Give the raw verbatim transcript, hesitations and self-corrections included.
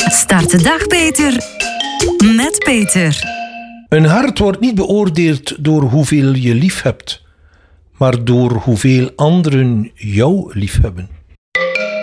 Start de dag beter met Peter. Een hart wordt niet beoordeeld door hoeveel je lief hebt, maar door hoeveel anderen jou lief hebben.